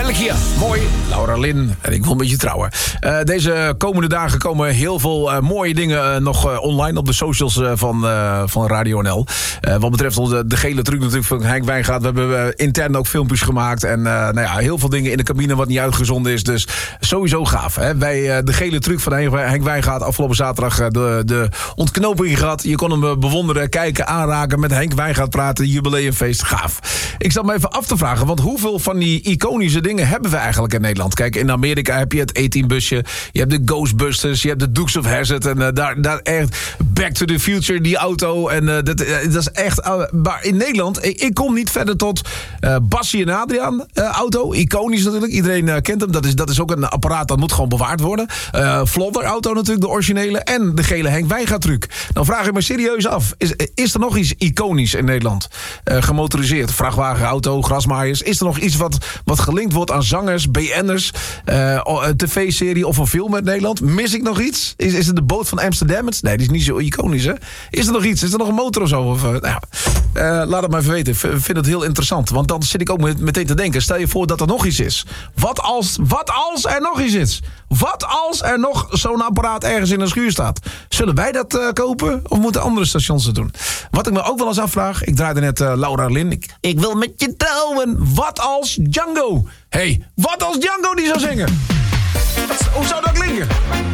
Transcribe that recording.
België. Mooi. Laura Lynn. En ik wil met je trouwen. Deze komende dagen komen heel veel mooie dingen nog online op de socials van Radio NL. Wat betreft de gele truc natuurlijk van Henk Wijngaard. We hebben intern ook filmpjes gemaakt. En heel veel dingen in de cabine wat niet uitgezonden is. Dus sowieso gaaf. Hè? Bij de gele truc van Henk Wijngaard afgelopen zaterdag de ontknoping gehad. Je kon hem bewonderen, kijken, aanraken, met Henk Wijngaard praten. Jubileumfeest. Gaaf. Ik zat me even af te vragen, want hoeveel van die iconische dingen hebben we eigenlijk in Nederland? Kijk, in Amerika heb je het A-Team-busje, je hebt de Ghostbusters, je hebt de Dukes of Hazzard en daar echt Back to the Future, die auto. En dat is echt... maar in Nederland, ik kom niet verder tot Bassie en Adriaan auto. Iconisch natuurlijk, iedereen kent hem. Dat is ook een apparaat, dat moet gewoon bewaard worden. Flodder auto natuurlijk, de originele. En de gele Henk Wijngaard truc. Dan vraag ik me serieus af, is er nog iets iconisch in Nederland? Gemotoriseerd, vrachtwagen, auto, grasmaaiers. Is er nog iets wat gelinkt wordt aan zangers, BN'ers, een tv-serie of een film uit Nederland? Mis ik nog iets? Is het de boot van Amsterdam? Nee, die is niet zo iconisch, hè? Is er nog iets? Is er nog een motor of zo? Of, laat het maar even weten. Ik vind het heel interessant. Want dan zit ik ook meteen te denken. Stel je voor dat er nog iets is. Wat als er nog iets is? Wat als er nog zo'n apparaat ergens in een schuur staat? Zullen wij dat kopen? Of moeten andere stations het doen? Wat ik me ook wel eens afvraag. Ik draaide net Laura Lynn. Ik wil met je trouwen. Wat als Django? Hey, wat als Django die zou zingen? Hoe zou dat klinken?